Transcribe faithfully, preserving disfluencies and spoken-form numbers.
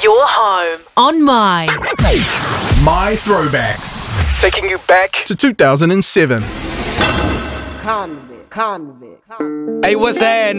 your home on My. My Throwbacks. Taking you back to two thousand seven. Convict, convict, convict. Hey, what's that?